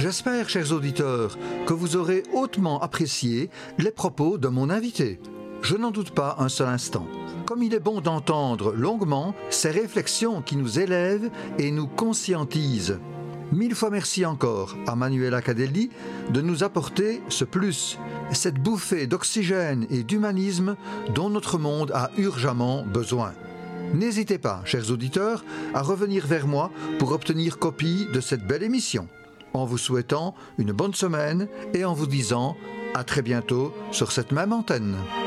J'espère, chers auditeurs, que vous aurez hautement apprécié les propos de mon invité. Je n'en doute pas un seul instant. Comme il est bon d'entendre longuement ces réflexions qui nous élèvent et nous conscientisent. 1000 fois merci encore à Manuela Cadelli de nous apporter ce plus, cette bouffée d'oxygène et d'humanisme dont notre monde a urgemment besoin. N'hésitez pas, chers auditeurs, à revenir vers moi pour obtenir copie de cette belle émission. En vous souhaitant une bonne semaine et en vous disant à très bientôt sur cette même antenne.